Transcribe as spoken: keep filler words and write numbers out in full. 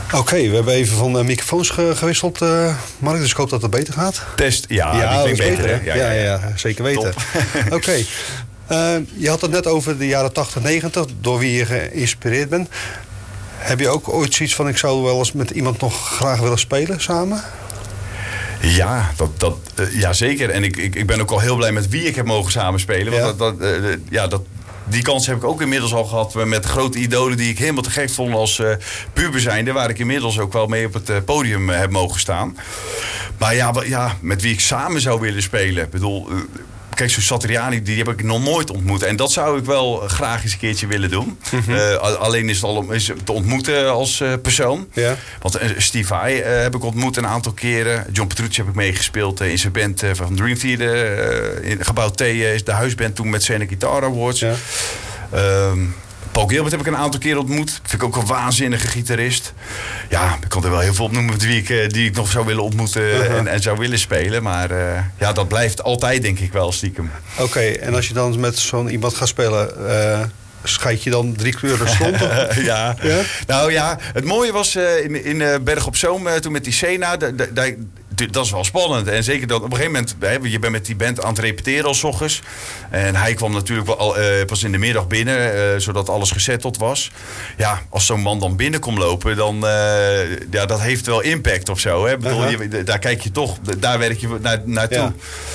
Oké, okay, we hebben even van uh, microfoons ge- gewisseld, uh, Mark. Dus ik hoop dat het beter gaat. Test, ja, ja die klinkt beter. beter ja, ja, ja, ja, zeker weten. Oké, okay. uh, je had het net over de jaren tachtig, negentig, door wie je geïnspireerd bent. Heb je ook ooit zoiets van, ik zou wel eens met iemand nog graag willen spelen samen? Ja, dat, dat, uh, ja, zeker. En ik, ik, ik ben ook al heel blij met wie ik heb mogen samenspelen. Want ja. Dat, dat, uh, ja, dat, die kans heb ik ook inmiddels al gehad met grote idolen die ik helemaal te gek vond als uh, puber zijnde. Waar ik inmiddels ook wel mee op het uh, podium uh, heb mogen staan. Maar ja, ja, met wie ik samen zou willen spelen. Ik bedoel, uh, kijk, zo'n Satriani, die heb ik nog nooit ontmoet. En dat zou ik wel graag eens een keertje willen doen. Mm-hmm. Uh, alleen is het al om is het te ontmoeten als uh, persoon. Ja. Want uh, Steve Vai uh, heb ik ontmoet een aantal keren. John Petrucci heb ik meegespeeld uh, in zijn band uh, van Dream Theater. Uh, in Gebouw T uh, is de huisband toen met Scenic Guitar Awards. Ja. Um, Paul Gilbert heb ik een aantal keer ontmoet. Vind ik ook een waanzinnige gitarist. Ja, ik kan er wel heel veel opnoemen met wie ik, die ik nog zou willen ontmoeten uh-huh. en, en zou willen spelen. Maar uh, ja, dat blijft altijd denk ik wel stiekem. Oké, okay, en als je dan met zo'n iemand gaat spelen, uh, scheid je dan drie kleuren stond? ja. ja, nou ja, het mooie was uh, in, in uh, Berg op Zoom, uh, toen met die Sena, da, da, da, dat is wel spannend. En zeker dat op een gegeven moment, hè, je bent met die band aan het repeteren als 's ochtends. En hij kwam natuurlijk wel al, uh, pas in de middag binnen, uh, zodat alles gesetteld was. Ja, als zo'n man dan binnen komt lopen, dan uh, ja, dat heeft wel impact of zo. Hè? Ik bedoel, uh-huh. je, daar kijk je toch, daar werk je na, naartoe. Ja.